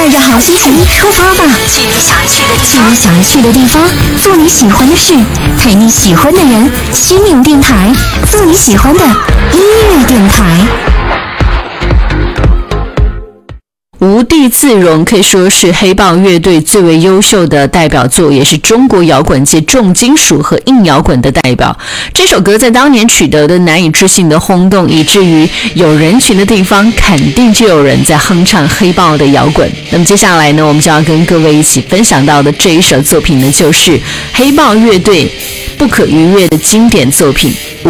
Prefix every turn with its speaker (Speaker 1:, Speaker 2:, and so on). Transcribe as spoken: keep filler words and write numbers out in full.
Speaker 1: 带着好心情出发吧，
Speaker 2: 去你想去的地
Speaker 1: 去你想去的地方，做你喜欢的事，陪你喜欢的人。心灵电台，做你喜欢的音乐电台。
Speaker 3: 无地自容可以说是黑豹乐队最为优秀的代表作，也是中国摇滚界重金属和硬摇滚的代表。这首歌在当年取得的难以置信的轰动，以至于有人群的地方肯定就有人在哼唱黑豹的摇滚。那么接下来呢，我们就要跟各位一起分享到的这一首作品呢，就是黑豹乐队不可逾越的经典作品